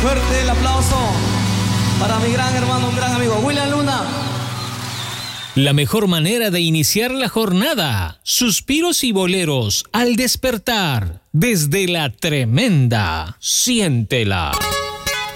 Fuerte el aplauso para mi gran hermano, un gran amigo, William Luna. La mejor manera de iniciar la jornada. Suspiros y boleros al despertar. Desde la tremenda. Siéntela.